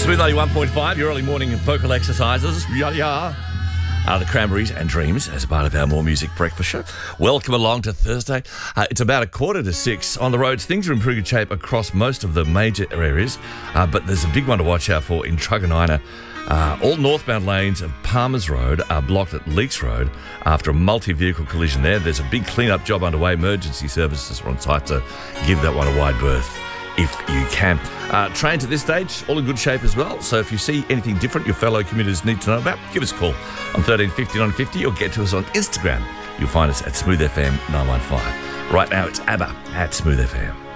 Smooth 91.5, your early morning vocal exercises. The Cranberries and Dreams as part of our More Music breakfast show. Welcome along to Thursday. It's about 5:45 on the roads. Things are in pretty good shape across most of the major areas, but there's a big one to watch out for in Truganina. All northbound lanes of Palmers Road are blocked at Leeks Road after a multi-vehicle collision there. There's a big clean-up job underway. Emergency services are on site to give that one a wide berth if you can. Trains at this stage, all in good shape as well. So if you see anything different your fellow commuters need to know about, give us a call on 1350 950 or get to us on Instagram. You'll find us at Smooth FM 915. Right now it's ABBA at Smooth FM.